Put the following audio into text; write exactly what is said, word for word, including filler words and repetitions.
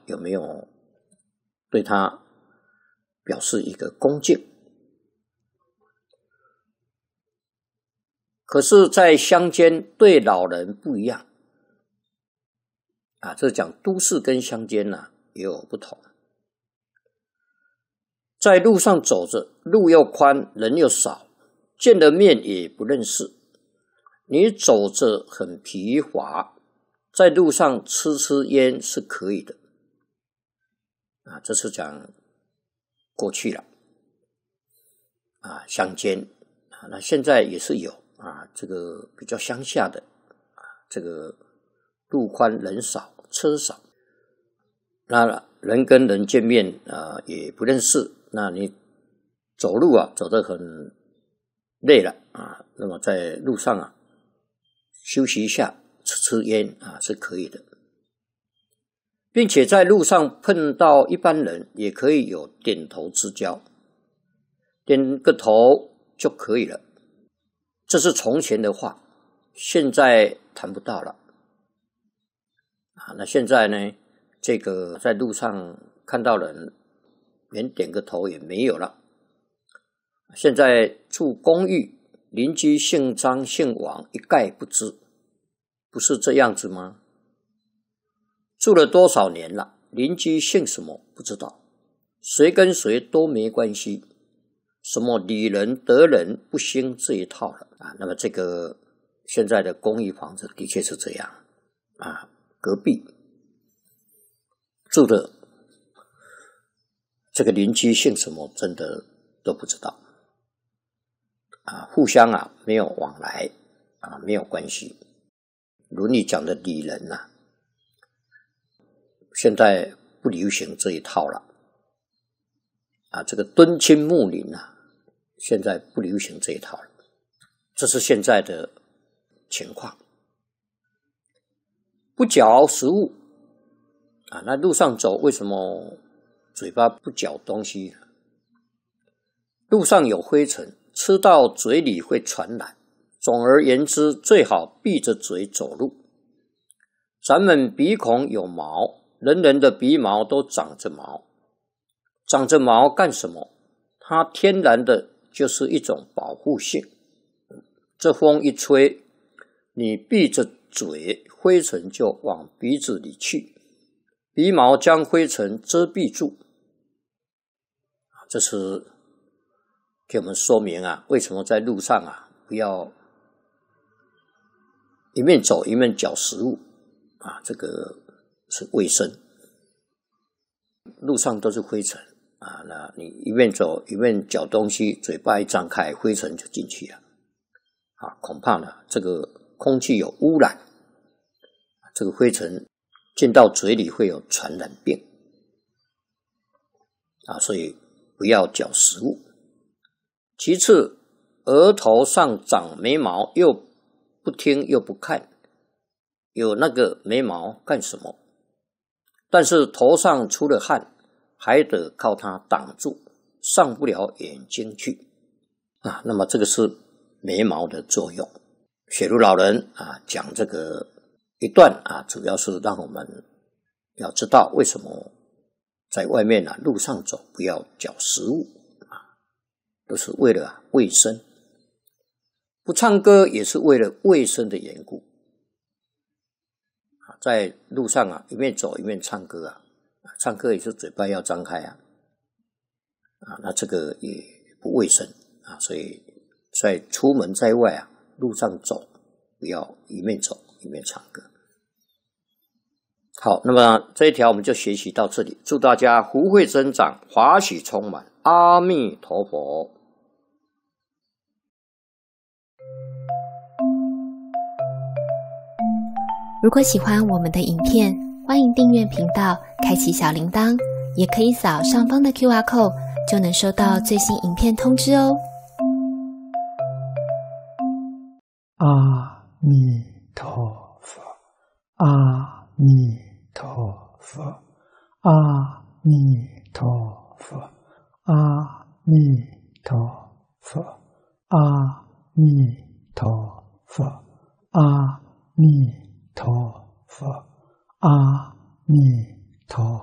有没有对他表示一个恭敬。可是在乡间对老人不一样啊，这讲都市跟乡间啊也有不同。在路上走着，路又宽，人又少，见了面也不认识，你走着很疲乏，在路上吃吃烟是可以的啊，这是讲过去了啊，乡间啊，那现在也是有啊，这个比较乡下的啊，这个路宽人少车少，那人跟人见面啊也不认识，那你走路啊走得很累了啊，那么在路上啊休息一下，吃吃烟啊是可以的，并且在路上碰到一般人也可以有点头之交，点个头就可以了。这是从前的话，现在谈不到了啊。那现在呢，这个在路上看到人连点个头也没有了。现在住公寓，邻居姓张姓王一概不知，不是这样子吗？住了多少年了，邻居姓什么不知道，谁跟谁都没关系，什么理人得人不兴这一套了啊。那么这个现在的公寓房子的确是这样啊，隔壁住的这个邻居姓什么真的都不知道啊，互相啊没有往来啊，没有关系。伦理讲的理人啊，现在不流行这一套了啊，这个敦亲睦邻啊，现在不流行这一套了，这是现在的情况。不嚼食物啊，那路上走为什么嘴巴不嚼东西？路上有灰尘，吃到嘴里会传染。总而言之，最好闭着嘴走路。咱们鼻孔有毛，人人的鼻毛都长着毛，长着毛干什么？它天然的就是一种保护性。这风一吹，你闭着嘴，灰尘就往鼻子里去，鼻毛将灰尘遮蔽住。这是给我们说明啊，为什么在路上啊不要一面走一面嚼食物啊，这个是卫生。路上都是灰尘啊，那你一面走一面嚼东西，嘴巴一张开，灰尘就进去了啊，恐怕呢这个空气有污染，这个灰尘进到嘴里会有传染病啊，所以不要嚼食物。其次，额头上长眉毛，又不听又不看，有那个眉毛干什么？但是头上出了汗，还得靠它挡住，上不了眼睛去啊。那么这个是眉毛的作用。雪茹老人啊讲这个一段啊，主要是让我们要知道为什么在外面啊路上走不要嚼食物啊，都是为了、啊、卫生。不唱歌也是为了卫生的缘故啊，在路上啊一面走一面唱歌啊，唱歌也是嘴巴要张开啊，啊，那这个也不卫生啊，所以在出门在外啊，路上走不要一面走一面唱歌。好，那么这一条我们就学习到这里，祝大家福慧增长，华喜充满，阿弥陀佛。 如果喜欢我们的影片，欢迎订阅频道，开启小铃铛，也可以扫上方的 Q R code， 就能收到最新影片通知哦。 阿弥陀佛，阿弥陀佛，阿弥陀佛，阿弥陀佛，阿弥陀佛，阿弥陀佛，阿弥陀